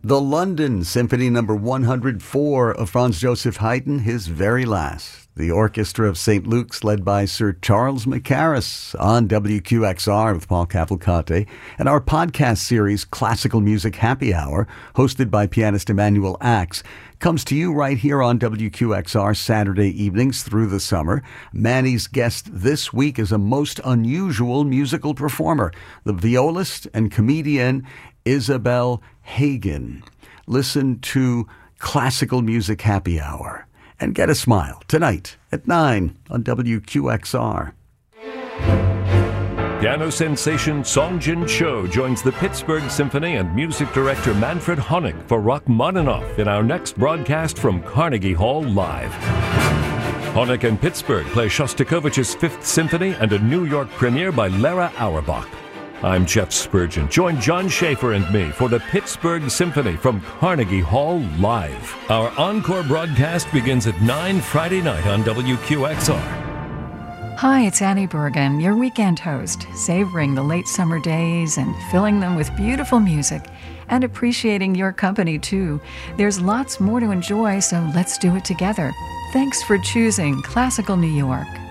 The London Symphony No. 104 of Franz Joseph Haydn, his very last. The Orchestra of St. Luke's, led by Sir Charles Mackerras, on WQXR with Paul Cavalcante, and our podcast series, Classical Music Happy Hour, hosted by pianist Emmanuel Axe, comes to you right here on WQXR Saturday evenings through the summer. Manny's guest this week is a most unusual musical performer, the violist and comedian Isabel Hagen. Listen to Classical Music Happy Hour and get a smile tonight at 9 on WQXR. Piano sensation Song Jin Cho joins the Pittsburgh Symphony and music director Manfred Honeck for Rachmaninoff in our next broadcast from Carnegie Hall Live. Honeck and Pittsburgh play Shostakovich's Fifth Symphony and a New York premiere by Lara Auerbach. I'm Jeff Spurgeon. Join John Schaefer and me for the Pittsburgh Symphony from Carnegie Hall Live. Our encore broadcast begins at 9 Friday night on WQXR. Hi, it's Annie Bergen, your weekend host, savoring the late summer days and filling them with beautiful music and appreciating your company too. There's lots more to enjoy, so let's do it together. Thanks for choosing Classical New York.